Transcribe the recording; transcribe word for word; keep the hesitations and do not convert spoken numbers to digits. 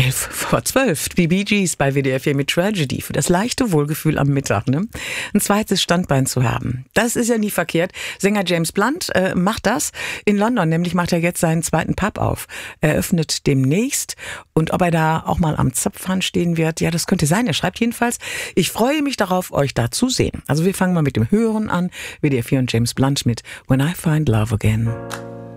Elf vor zwölf. Die Bee Gees bei W D R vier mit Tragedy für das leichte Wohlgefühl am Mittag. Ne? Ein zweites Standbein zu haben. Das ist ja nie verkehrt. Sänger James Blunt äh, macht das in London. Nämlich macht er jetzt seinen zweiten Pub auf. Er öffnet demnächst. Und ob er da auch mal am Zapfhahn stehen wird, ja, das könnte sein. Er schreibt jedenfalls, ich freue mich darauf, euch da zu sehen. Also wir fangen mal mit dem Hören an. W D R vier und James Blunt mit When I Find Love Again.